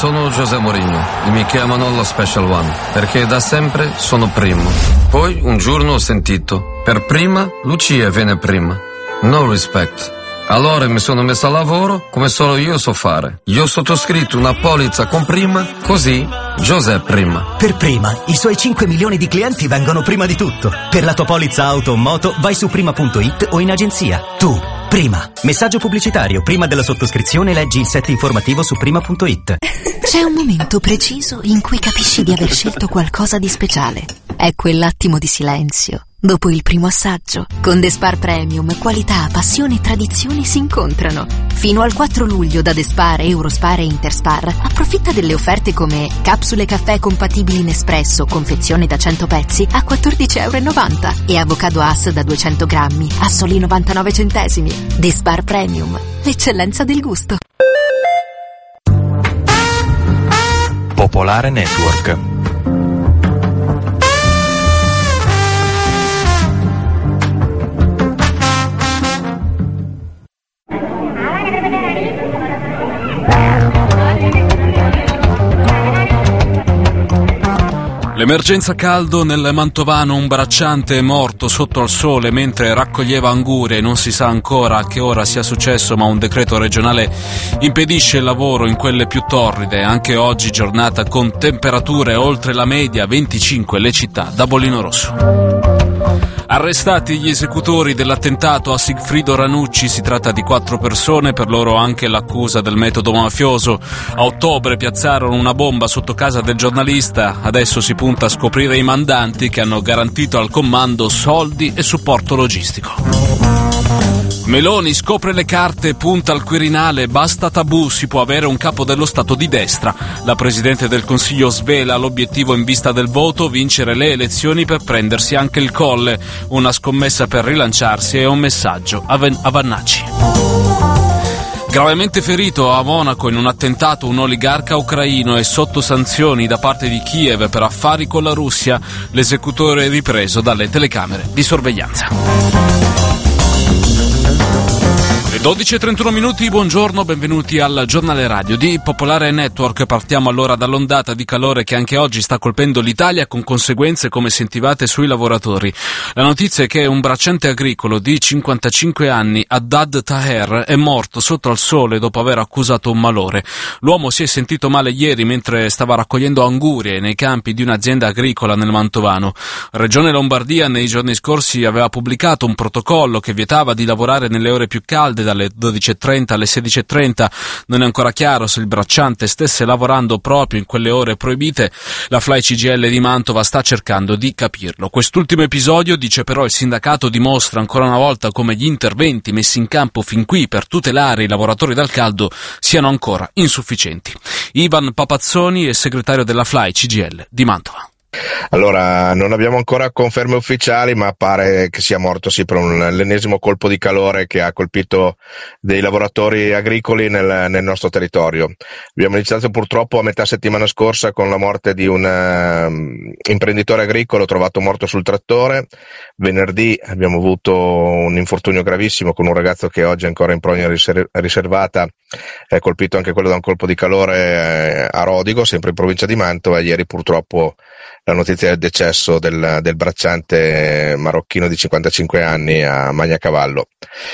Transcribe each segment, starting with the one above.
sono José Mourinho e mi chiamano lo Special One perché da sempre sono primo. Poi un giorno ho sentito, per prima Lucia viene prima. No respect. Allora mi sono messo a lavoro come solo io so fare. Io ho sottoscritto una polizza con prima, così José prima. Per prima, i suoi 5 milioni di clienti vengono prima di tutto. Per la tua polizza auto o moto vai su prima.it o in agenzia. Tu, prima. Messaggio pubblicitario. Prima della sottoscrizione leggi il set informativo su prima.it. C'è un momento preciso in cui capisci di aver scelto qualcosa di speciale. È quell'attimo di silenzio dopo il primo assaggio. Con The Spar Premium, qualità, passione e tradizione si incontrano. Fino al 4 luglio da The Spar, Eurospar e Interspar approfitta delle offerte come capsule caffè compatibili in espresso, confezione da 100 pezzi a €14,90 e avocado Hass da 200 grammi a soli 99 centesimi. The Spar Premium, l'eccellenza del gusto. Popolare Network. L'emergenza caldo nel Mantovano, un bracciante è morto sotto al sole mentre raccoglieva angurie. Non si sa ancora a che ora sia successo, ma un decreto regionale impedisce il lavoro in quelle più torride. Anche oggi giornata con temperature oltre la media, 25 le città da bollino rosso. Arrestati gli esecutori dell'attentato a Sigfrido Ranucci, si tratta di 4 persone, per loro anche l'accusa del metodo mafioso. A ottobre piazzarono una bomba sotto casa del giornalista, adesso si punta a scoprire i mandanti che hanno garantito al comando soldi e supporto logistico. Meloni scopre le carte, punta al Quirinale, basta tabù, si può avere un capo dello Stato di destra. La Presidente del Consiglio svela l'obiettivo in vista del voto, vincere le elezioni per prendersi anche il Colle. Una scommessa per rilanciarsi e un messaggio a Vannacci. Gravemente ferito a Monaco in un attentato un oligarca ucraino e sotto sanzioni da parte di Kiev per affari con la Russia, l'esecutore è ripreso dalle telecamere di sorveglianza. 12:31 minuti, buongiorno, benvenuti al giornale radio di Popolare Network. Partiamo allora dall'ondata di calore che anche oggi sta colpendo l'Italia, con conseguenze come sentivate sui lavoratori. La notizia è che un bracciante agricolo di 55 anni, Haddad Taher, è morto sotto al sole dopo aver accusato un malore. L'uomo si è sentito male ieri mentre stava raccogliendo angurie nei campi di un'azienda agricola nel Mantovano. Regione Lombardia nei giorni scorsi aveva pubblicato un protocollo che vietava di lavorare nelle ore più calde, dalle 12:30 alle 16:30. Non è ancora chiaro se il bracciante stesse lavorando proprio in quelle ore proibite. La FLAI CGIL di Mantova sta cercando di capirlo. Quest'ultimo episodio, dice però il sindacato, dimostra ancora una volta come gli interventi messi in campo fin qui per tutelare i lavoratori dal caldo siano ancora insufficienti. Ivan Papazzoni è segretario della FLAI CGIL di Mantova. Allora, non abbiamo ancora conferme ufficiali, ma pare che sia morto per l'ennesimo colpo di calore che ha colpito dei lavoratori agricoli nel nostro territorio. Abbiamo iniziato purtroppo a metà settimana scorsa con la morte di un imprenditore agricolo trovato morto sul trattore. Venerdì abbiamo avuto un infortunio gravissimo con un ragazzo che oggi è ancora in prognosi riservata, è colpito anche quello da un colpo di calore a Rodigo, sempre in provincia di Mantova. Ieri purtroppo la notizia del decesso del bracciante marocchino di 55 anni a Magnacavallo.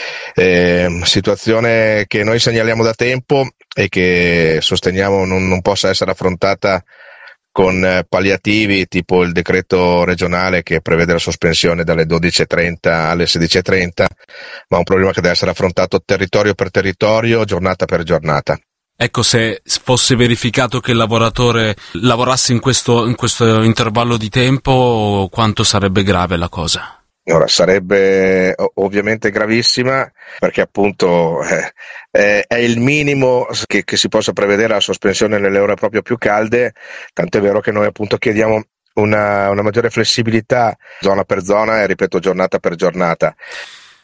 Situazione che noi segnaliamo da tempo e che sosteniamo non possa essere affrontata con palliativi tipo il decreto regionale che prevede la sospensione dalle 12:30 alle 16:30, ma un problema che deve essere affrontato territorio per territorio, giornata per giornata. Ecco, se fosse verificato che il lavoratore lavorasse in questo intervallo di tempo, quanto sarebbe grave la cosa? Ora, sarebbe ovviamente gravissima, perché appunto è il minimo che si possa prevedere la sospensione nelle ore proprio più calde, tant'è vero che noi appunto chiediamo una maggiore flessibilità zona per zona e ripeto giornata per giornata.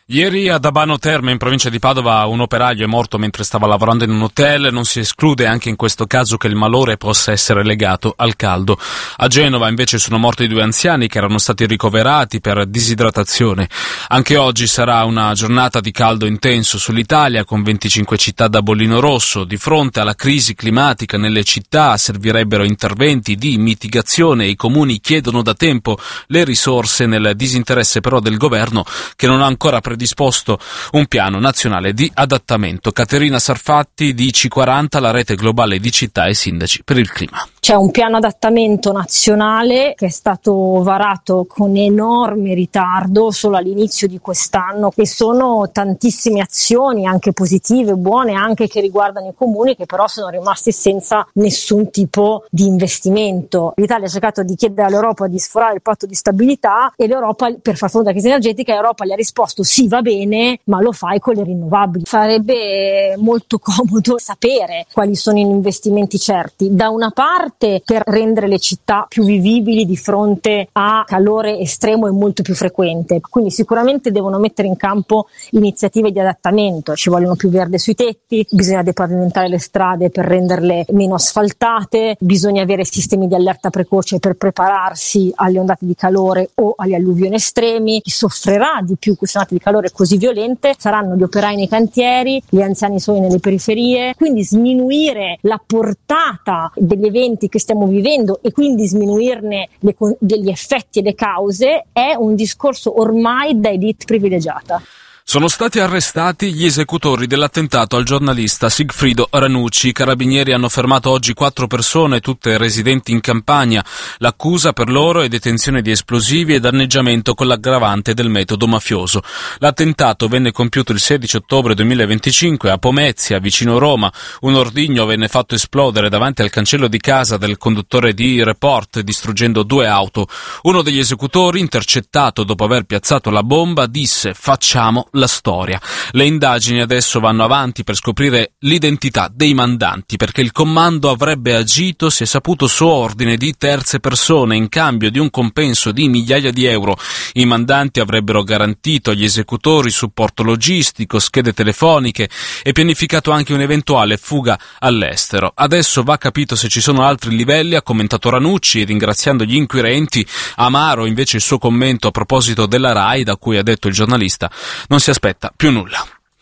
Ieri ad Abano Terme, in provincia di Padova, un operaio è morto mentre stava lavorando in un hotel. Non si esclude anche in questo caso che il malore possa essere legato al caldo. A Genova invece sono morti 2 anziani che erano stati ricoverati per disidratazione. Anche oggi sarà una giornata di caldo intenso sull'Italia, con 25 città da bollino rosso. Di fronte alla crisi climatica nelle città servirebbero interventi di mitigazione e i comuni chiedono da tempo le risorse, nel disinteresse però del governo, che non ha ancora predisposto un piano nazionale di adattamento. Caterina Sarfatti di C40, la rete globale di città e sindaci per il clima. C'è un piano adattamento nazionale che è stato varato con enorme ritardo solo all'inizio di quest'anno, e sono tantissime azioni, anche positive, buone, anche che riguardano i comuni, che però sono rimasti senza nessun tipo di investimento. L'Italia ha cercato di chiedere all'Europa di sforare il patto di stabilità, e l'Europa, per far fronte alla crisi energetica, l'Europa gli ha risposto sì, va bene, ma lo fai con le rinnovabili. Sarebbe molto comodo sapere quali sono gli investimenti certi. Da una parte per rendere le città più vivibili di fronte a calore estremo e molto più frequente, quindi sicuramente devono mettere in campo iniziative di adattamento. Ci vogliono più verde sui tetti, bisogna depavimentare le strade per renderle meno asfaltate, bisogna avere sistemi di allerta precoce per prepararsi alle ondate di calore o agli alluvioni estremi. Chi soffrirà di più queste ondate di calore così violente saranno gli operai nei cantieri, gli anziani soli nelle periferie. Quindi sminuire la portata degli eventi che stiamo vivendo e quindi sminuirne degli effetti e le cause è un discorso ormai da elite privilegiata. Sono stati arrestati gli esecutori dell'attentato al giornalista Sigfrido Ranucci. I carabinieri hanno fermato oggi 4 persone, tutte residenti in Campania. L'accusa per loro è detenzione di esplosivi e danneggiamento con l'aggravante del metodo mafioso. L'attentato venne compiuto il 16 ottobre 2025 a Pomezia, vicino Roma. Un ordigno venne fatto esplodere davanti al cancello di casa del conduttore di Report, distruggendo 2 auto. Uno degli esecutori, intercettato dopo aver piazzato la bomba, disse: "Facciamo la storia". Le indagini adesso vanno avanti per scoprire l'identità dei mandanti, perché il comando avrebbe agito, si è saputo, su ordine di terze persone in cambio di un compenso di migliaia di euro. I mandanti avrebbero garantito agli esecutori supporto logistico, schede telefoniche e pianificato anche un'eventuale fuga all'estero. Adesso va capito se ci sono altri livelli, ha commentato Ranucci, ringraziando gli inquirenti. Amaro invece il suo commento a proposito della RAI, da cui ha detto il giornalista: "Non si aspetta più nulla".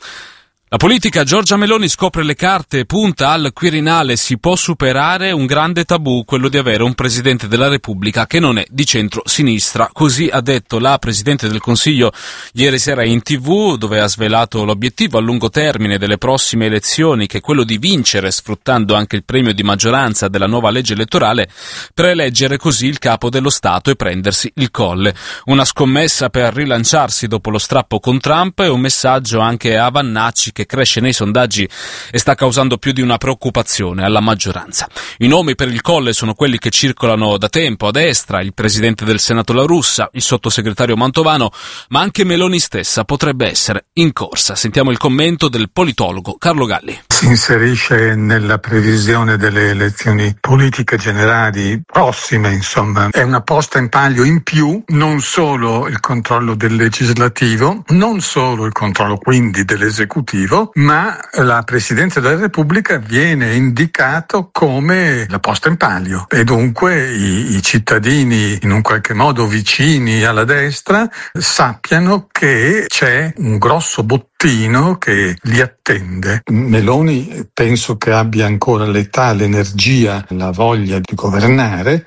La politica, Giorgia Meloni scopre le carte e punta al Quirinale. Si può superare un grande tabù, quello di avere un Presidente della Repubblica che non è di centro-sinistra. Così ha detto la Presidente del Consiglio ieri sera in TV, dove ha svelato l'obiettivo a lungo termine delle prossime elezioni, che è quello di vincere, sfruttando anche il premio di maggioranza della nuova legge elettorale, per eleggere così il capo dello Stato e prendersi il Colle. Una scommessa per rilanciarsi dopo lo strappo con Trump, e un messaggio anche a Vannacci, che cresce nei sondaggi e sta causando più di una preoccupazione alla maggioranza. I nomi per il Colle sono quelli che circolano da tempo a destra: il presidente del Senato La Russa, il sottosegretario Mantovano, ma anche Meloni stessa potrebbe essere in corsa. Sentiamo il commento del politologo Carlo Galli. Si inserisce nella previsione delle elezioni politiche generali prossime, insomma. È una posta in palio in più, non solo il controllo del legislativo, non solo il controllo quindi dell'esecutivo, ma la Presidenza della Repubblica viene indicato come la posta in palio, e dunque i cittadini in un qualche modo vicini alla destra sappiano che c'è un grosso bottino che li attende. Meloni penso che abbia ancora l'età, l'energia, la voglia di governare,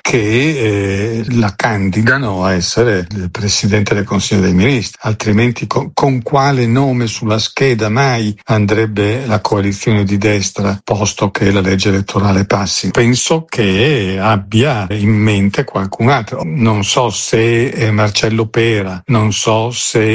che la candidano a essere il Presidente del Consiglio dei Ministri, altrimenti con quale nome sulla scheda mai andrebbe la coalizione di destra, posto che la legge elettorale passi? Penso che abbia in mente qualcun altro. Non so se Marcello Pera, non so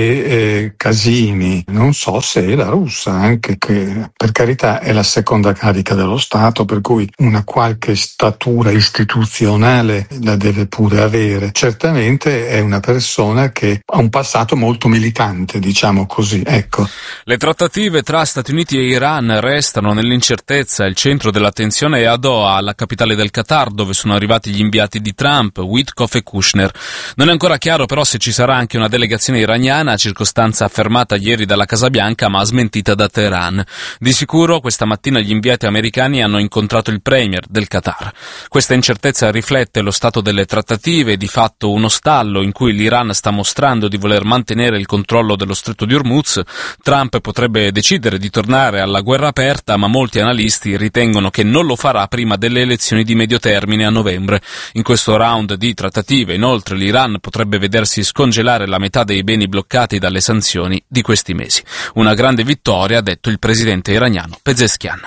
se Casini, non so se La Russa, anche, che per carità è la seconda carica dello Stato, per cui una qualche statura istituzionale la deve pure avere. Certamente è una persona che ha un passato molto militante, diciamo così, ecco. Le trattative trattative tra Stati Uniti e Iran restano nell'incertezza. Il centro dell'attenzione è a Doha, la capitale del Qatar, dove sono arrivati gli inviati di Trump, Witkoff e Kushner. Non è ancora chiaro però se ci sarà anche una delegazione iraniana, circostanza affermata ieri dalla Casa Bianca ma smentita da Teheran. Di sicuro questa mattina gli inviati americani hanno incontrato il premier del Qatar. Questa incertezza riflette lo stato delle trattative, di fatto uno stallo in cui l'Iran sta mostrando di voler mantenere il controllo dello stretto di Hormuz. Trump potrebbe decidere di tornare alla guerra aperta, ma molti analisti ritengono che non lo farà prima delle elezioni di medio termine a novembre. In questo round di trattative, inoltre, l'Iran potrebbe vedersi scongelare la metà dei beni bloccati dalle sanzioni di questi mesi. Una grande vittoria, ha detto il presidente iraniano Pezeshkian.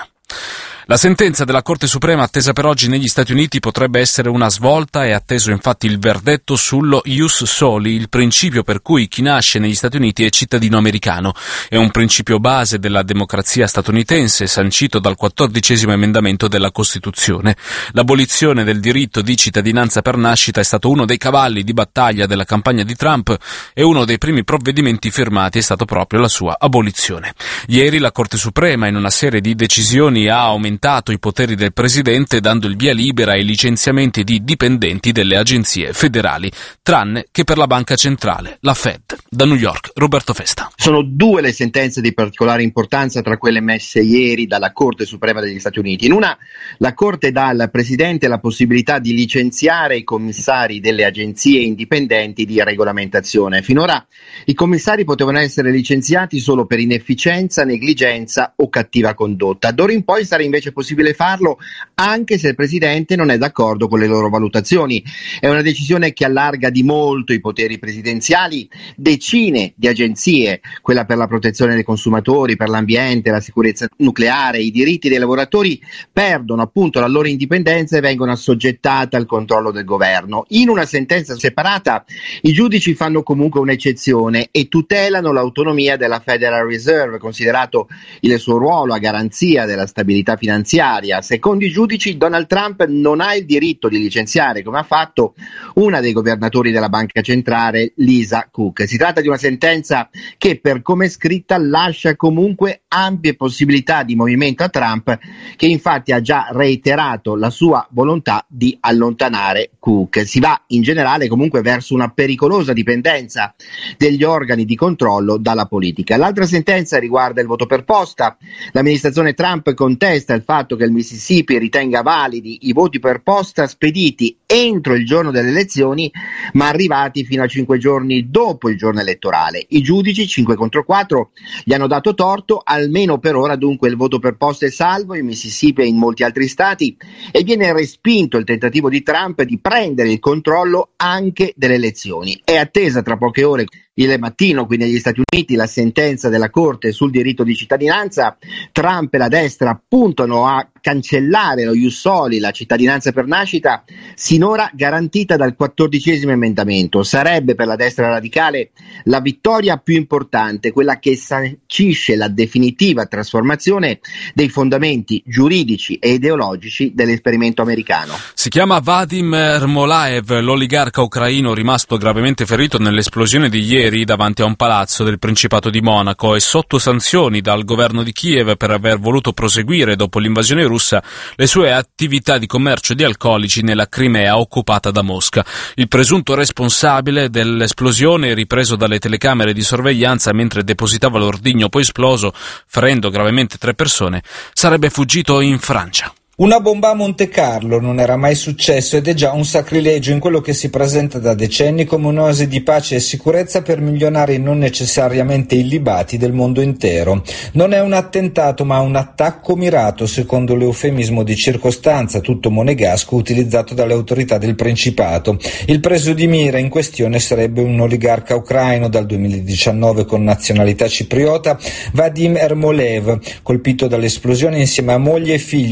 La sentenza della Corte Suprema attesa per oggi negli Stati Uniti potrebbe essere una svolta. È atteso infatti il verdetto sullo ius soli, il principio per cui chi nasce negli Stati Uniti è cittadino americano. È un principio base della democrazia statunitense, sancito dal 14° emendamento della Costituzione. L'abolizione del diritto di cittadinanza per nascita è stato uno dei cavalli di battaglia della campagna di Trump e uno dei primi provvedimenti firmati è stato proprio la sua abolizione. Ieri la Corte Suprema, in una serie di decisioni, ha aumentato i poteri del presidente, dando il via libera ai licenziamenti di dipendenti delle agenzie federali, tranne che per la banca centrale, la Fed. Da New York, Roberto Festa. Sono due le sentenze di particolare importanza tra quelle emesse ieri dalla Corte Suprema degli Stati Uniti. In una, la Corte dà al presidente la possibilità di licenziare i commissari delle agenzie indipendenti di regolamentazione. Finora i commissari potevano essere licenziati solo per inefficienza, negligenza o cattiva condotta. D'ora in poi sarà invece possibile farlo anche se il presidente non è d'accordo con le loro valutazioni. È una decisione che allarga di molto i poteri presidenziali. Decine di agenzie, quella per la protezione dei consumatori, per l'ambiente, la sicurezza nucleare, i diritti dei lavoratori, perdono appunto la loro indipendenza e vengono assoggettate al controllo del governo. In una sentenza separata i giudici fanno comunque un'eccezione e tutelano l'autonomia della Federal Reserve, considerato il suo ruolo a garanzia della stabilità finanziaria. Secondo i giudici, Donald Trump non ha il diritto di licenziare, come ha fatto una dei governatori della banca centrale, Lisa Cook. Si tratta di una sentenza che, per come è scritta, lascia comunque ampie possibilità di movimento a Trump, che infatti ha già reiterato la sua volontà di allontanare Cook. Si va in generale comunque verso una pericolosa dipendenza degli organi di controllo dalla politica. L'altra sentenza riguarda il voto per posta. L'amministrazione Trump contesta il fatto che il Mississippi ritenga validi i voti per posta spediti entro il giorno delle elezioni, ma arrivati fino a 5 giorni dopo il giorno elettorale. I giudici, 5-4, gli hanno dato torto, almeno per ora. Dunque il voto per posta è salvo in Mississippi e in molti altri stati, e viene respinto il tentativo di Trump di prendere il controllo anche delle elezioni. È attesa tra poche ore, il mattino qui negli Stati Uniti, la sentenza della Corte sul diritto di cittadinanza. Trump e la destra puntano a cancellare lo ius soli, la cittadinanza per nascita, sinora garantita dal 14° emendamento. Sarebbe per la destra radicale la vittoria più importante, quella che sancisce la definitiva trasformazione dei fondamenti giuridici e ideologici dell'esperimento americano. Si chiama Vadim Ermolaev, l'oligarca ucraino rimasto gravemente ferito nell'esplosione di ieri davanti a un palazzo del Principato di Monaco e sotto sanzioni dal governo di Kiev per aver voluto proseguire dopo l'invasione russa le sue attività di commercio di alcolici nella Crimea occupata da Mosca. Il presunto responsabile dell'esplosione, ripreso dalle telecamere di sorveglianza mentre depositava l'ordigno poi esploso, ferendo gravemente 3 persone, sarebbe fuggito in Francia. Una bomba a Monte Carlo non era mai successo ed è già un sacrilegio in quello che si presenta da decenni come un'oasi di pace e sicurezza per milionari non necessariamente illibati del mondo intero. Non è un attentato ma un attacco mirato, secondo l'eufemismo di circostanza tutto monegasco utilizzato dalle autorità del Principato. Il preso di mira in questione sarebbe un oligarca ucraino dal 2019 con nazionalità cipriota, Vadim Ermolev, colpito dall'esplosione insieme a moglie e figlio, i 3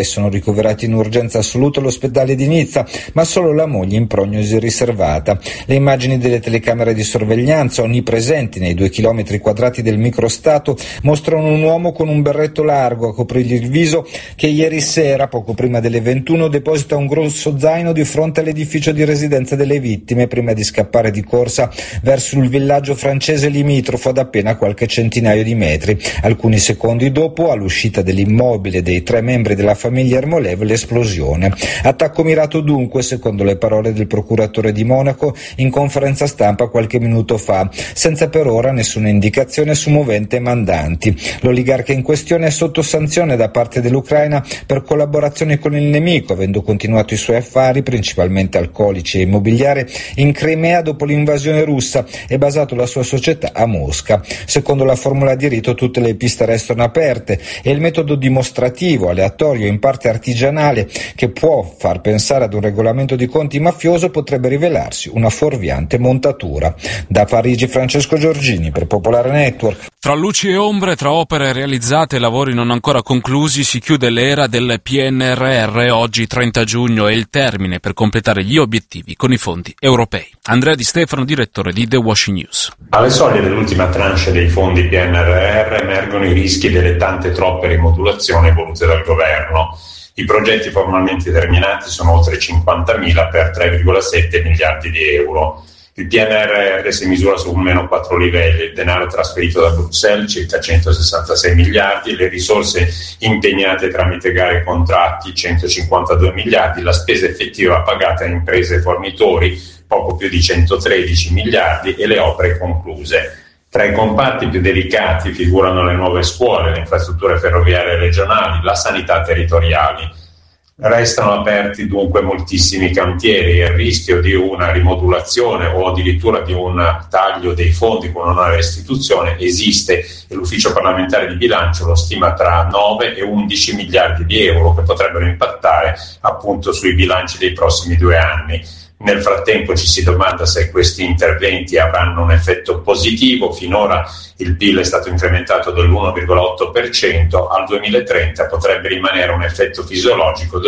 sono ricoverati in urgenza assoluta all'ospedale di Nizza, ma solo la moglie in prognosi riservata. Le immagini delle telecamere di sorveglianza onnipresenti nei 2 chilometri quadrati del microstato mostrano un uomo con un berretto largo a coprirgli il viso che ieri sera, poco prima delle 21, deposita un grosso zaino di fronte all'edificio di residenza delle vittime prima di scappare di corsa verso il villaggio francese limitrofo ad appena qualche centinaio di metri. Alcuni secondi dopo, all'uscita dell'immobile dei 3 membri della famiglia Ermolev, l'esplosione. Attacco mirato dunque, secondo le parole del procuratore di Monaco in conferenza stampa qualche minuto fa, senza per ora nessuna indicazione su movente e mandanti. L'oligarca in questione è sotto sanzione da parte dell'Ucraina per collaborazione con il nemico, avendo continuato i suoi affari, principalmente alcolici e immobiliare, in Crimea dopo l'invasione russa e basato la sua società a Mosca. Secondo la formula di rito tutte le piste restano aperte e il metodo dimostrativo, aleatorio e in parte artigianale che può far pensare ad un regolamento di conti mafioso potrebbe rivelarsi una fuorviante montatura. Da Parigi Francesco Giorgini per Popolare Network. Tra luci e ombre, tra opere realizzate e lavori non ancora conclusi, si chiude l'era del PNRR. Oggi 30 giugno è il termine per completare gli obiettivi con i fondi europei. Andrea Di Stefano, direttore di The Washing News. Alle soglie dell'ultima tranche dei fondi PNRR emergono i rischi delle tante troppe rimodulazioni volute dal governo. I progetti formalmente terminati sono oltre 50.000 per 3,7 miliardi di euro. Il PNRR si misura su almeno 4 livelli: il denaro trasferito da Bruxelles, circa 166 miliardi, le risorse impegnate tramite gare e contratti, 152 miliardi, la spesa effettiva pagata a imprese e fornitori, poco più di 113 miliardi, e le opere concluse. Tra i comparti più delicati figurano le nuove scuole, le infrastrutture ferroviarie regionali, la sanità territoriali. Restano aperti dunque moltissimi cantieri e il rischio di una rimodulazione o addirittura di un taglio dei fondi con una restituzione esiste e l'Ufficio parlamentare di bilancio lo stima tra 9 e 11 miliardi di euro che potrebbero impattare appunto sui bilanci dei prossimi 2 anni. Nel frattempo ci si domanda se questi interventi avranno un effetto positivo. Finora il PIL è stato incrementato dell'1,8%, al 2030 potrebbe rimanere un effetto fisiologico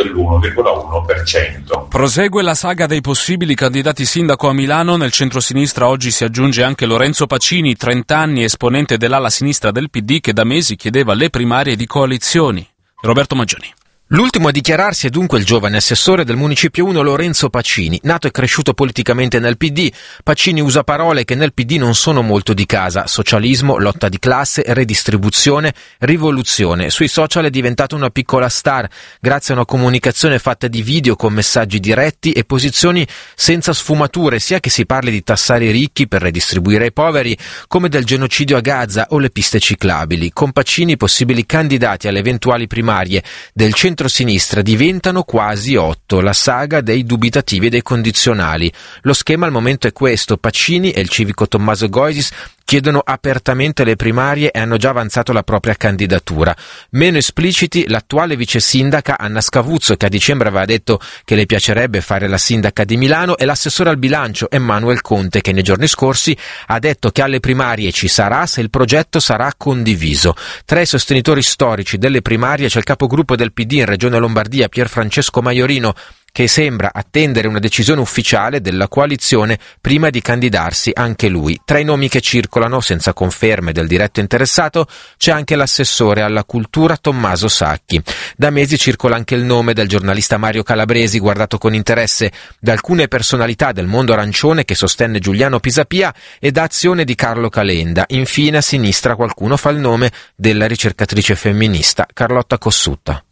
dell'1,1%. Prosegue la saga dei possibili candidati sindaco a Milano. Nel centrosinistra oggi si aggiunge anche Lorenzo Pacini, 30 anni, esponente dell'ala sinistra del PD, che da mesi chiedeva le primarie di coalizioni. Roberto Maggioni. L'ultimo a dichiararsi è dunque il giovane assessore del Municipio 1 Lorenzo Pacini. Nato e cresciuto politicamente nel PD, Pacini usa parole che nel PD non sono molto di casa: socialismo, lotta di classe, redistribuzione, rivoluzione. Sui social è diventato una piccola star, grazie a una comunicazione fatta di video con messaggi diretti e posizioni senza sfumature, sia che si parli di tassare i ricchi per redistribuire ai poveri, come del genocidio a Gaza o le piste ciclabili. Con Pacini i possibili candidati alle eventuali primarie del centro-sinistra diventano quasi 8, la saga dei dubitativi e dei condizionali. Lo schema al momento è questo: Pacini e il civico Tommaso Goisis chiedono apertamente le primarie e hanno già avanzato la propria candidatura. Meno espliciti l'attuale vice sindaca Anna Scavuzzo, che a dicembre aveva detto che le piacerebbe fare la sindaca di Milano, e l'assessore al bilancio Emmanuel Conte, che nei giorni scorsi ha detto che alle primarie ci sarà se il progetto sarà condiviso. Tra i sostenitori storici delle primarie c'è il capogruppo del PD in Regione Lombardia, Pier Francesco Maiorino, che sembra attendere una decisione ufficiale della coalizione prima di candidarsi anche lui. Tra i nomi che circolano, senza conferme del diretto interessato, c'è anche l'assessore alla cultura Tommaso Sacchi. Da mesi circola anche il nome del giornalista Mario Calabresi, guardato con interesse da alcune personalità del mondo arancione che sostenne Giuliano Pisapia e da Azione di Carlo Calenda. Infine a sinistra qualcuno fa il nome della ricercatrice femminista Carlotta Cossutta.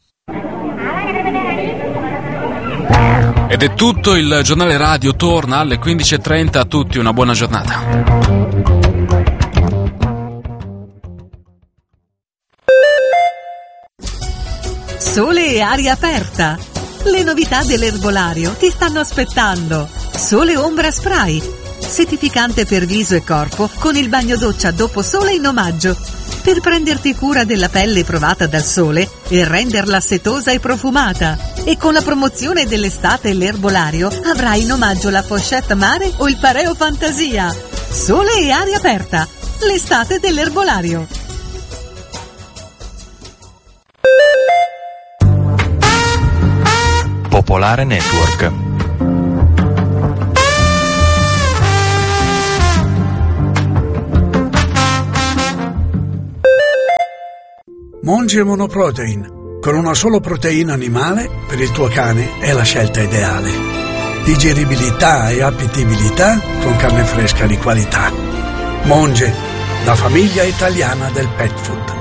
Ed è tutto, il giornale radio torna alle 15.30, a tutti una buona giornata. Sole e aria aperta. Le novità dell'erbolario ti stanno aspettando. Sole Ombra Spray, settificante per viso e corpo con il bagno doccia dopo sole in omaggio, per prenderti cura della pelle provata dal sole e renderla setosa e profumata. E con la promozione dell'estate e l'erbolario avrai in omaggio la pochette mare o il pareo fantasia. Sole e aria aperta, l'estate dell'erbolario. Popolare Network. Monge Monoprotein. Con una solo proteina animale, per il tuo cane è la scelta ideale. Digeribilità e appetibilità con carne fresca di qualità. Monge, la famiglia italiana del pet food.